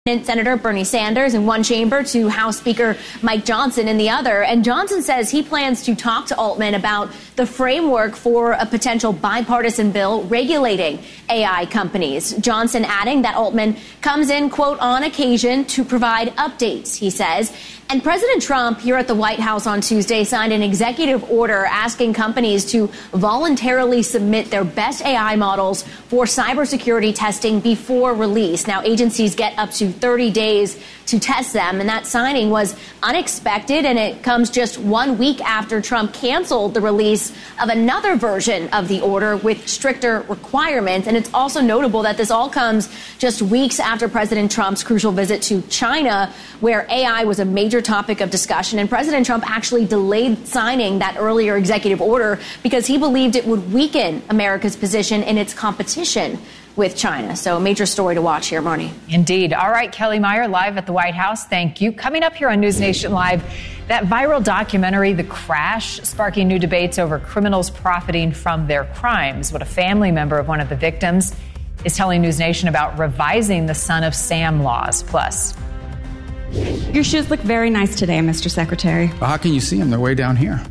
Senator Bernie Sanders in one chamber to House Speaker Mike Johnson in the other. And Johnson says he plans to talk to Altman about the framework for a potential bipartisan bill regulating AI companies. Johnson adding that Altman comes in, quote, on occasion to provide updates, he says. And President Trump here at the White House on Tuesday signed an executive order asking companies to voluntarily submit their best AI models for cybersecurity testing before release. Now, agencies get up to 30 days to test them, and that signing was unexpected, and it comes just 1 week after Trump canceled the release of another version of the order with stricter requirements. And it's also notable that this all comes just weeks after President Trump's crucial visit to China, where AI was a major topic of discussion. And President Trump actually delayed signing that earlier executive order because he believed it would weaken America's position in its competition with China. So a major story to watch here, Marnie. Indeed. All right, Kelly Meyer, live at the White House. Thank you. Coming up here on News Nation Live, that viral documentary, The Crash, sparking new debates over criminals profiting from their crimes. What a family member of one of the victims is telling News Nation about revising the Son of Sam laws. Plus, your shoes look very nice today, Mr. Secretary. Well, how can you see them? They're way down here.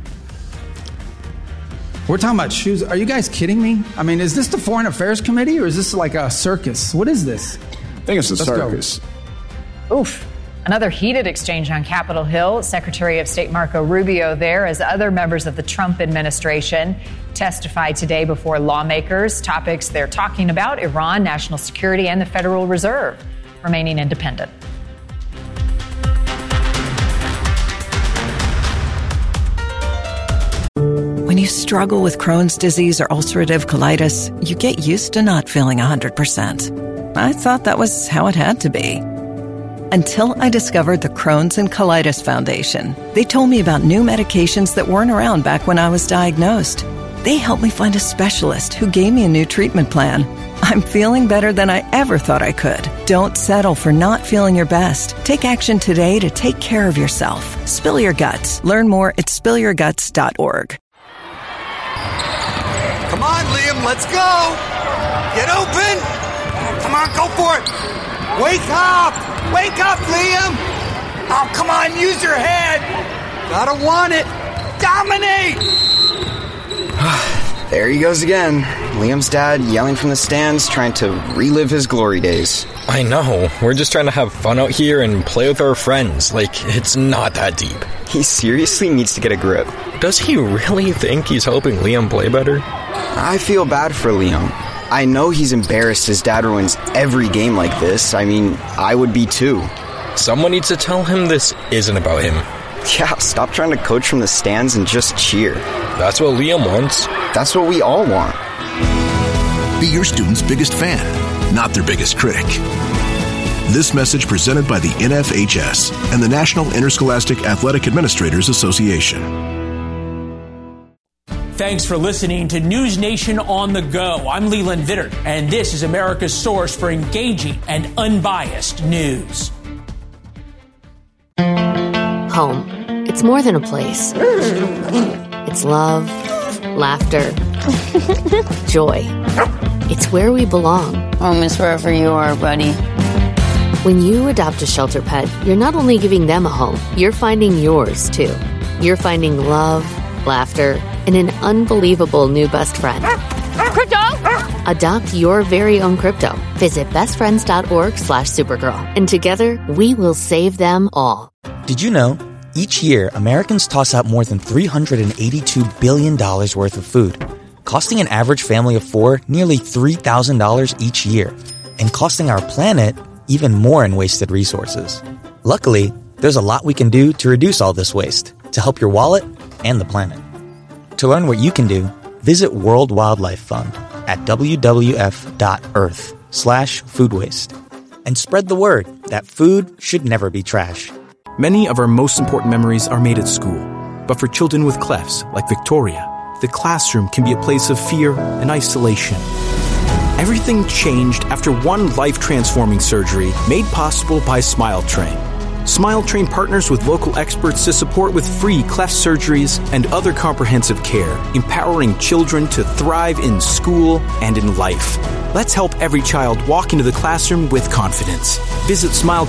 We're talking about shoes. Are you guys kidding me? I mean, is this the Foreign Affairs Committee or is this like a circus? What is this? I think it's a circus. Oof. Another heated exchange on Capitol Hill. Secretary of State Marco Rubio there as other members of the Trump administration testify today before lawmakers. Topics they're talking about: Iran, national security, and the Federal Reserve remaining independent. When you struggle with Crohn's disease or ulcerative colitis, you get used to not feeling 100%. I thought that was how it had to be. Until I discovered the Crohn's and Colitis Foundation. They told me about new medications that weren't around back when I was diagnosed. They helped me find a specialist who gave me a new treatment plan. I'm feeling better than I ever thought I could. Don't settle for not feeling your best. Take action today to take care of yourself. Spill your guts. Learn more at spillyourguts.org. Come on, Liam, let's go! Get open! Come on, go for it! Wake up! Wake up, Liam! Oh, come on, use your head! Gotta want it! Dominate! There he goes again. Liam's dad yelling from the stands, trying to relive his glory days. I know. We're just trying to have fun out here and play with our friends. Like, it's not that deep. He seriously needs to get a grip. Does he really think he's helping Liam play better? I feel bad for Liam. I know he's embarrassed his dad ruins every game like this. I mean, I would be too. Someone needs to tell him this isn't about him. Yeah, stop trying to coach from the stands and just cheer. That's what Liam wants. That's what we all want. Be your student's biggest fan, not their biggest critic. This message presented by the NFHS and the National Interscholastic Athletic Administrators Association. Thanks for listening to News Nation on the Go. I'm Leland Vittert, and this is America's source for engaging and unbiased news. Home. It's more than a place. It's love, laughter, joy. It's where we belong. Home is wherever you are, buddy. When you adopt a shelter pet, you're not only giving them a home, you're finding yours, too. You're finding love, laughter, and an unbelievable new best friend. Crypto! Adopt your very own crypto. Visit bestfriends.org/Supergirl. And together, we will save them all. Did you know? Each year, Americans toss out more than $382 billion worth of food, costing an average family of four nearly $3,000 each year, and costing our planet even more in wasted resources. Luckily, there's a lot we can do to reduce all this waste, to help your wallet and the planet. To learn what you can do, visit World Wildlife Fund at www.earth/food waste. And spread the word that food should never be trash. Many of our most important memories are made at school. But for children with clefts, like Victoria, the classroom can be a place of fear and isolation. Everything changed after one life-transforming surgery made possible by SmileTrain. SmileTrain partners with local experts to support with free cleft surgeries and other comprehensive care, empowering children to thrive in school and in life. Let's help every child walk into the classroom with confidence. Visit